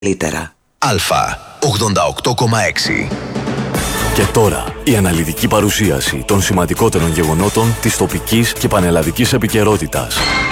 Λίτερα. Αλφα 88,6. Και τώρα, η αναλυτική παρουσίαση των σημαντικότερων γεγονότων της τοπικής και πανελλαδικής επικαιρότητας.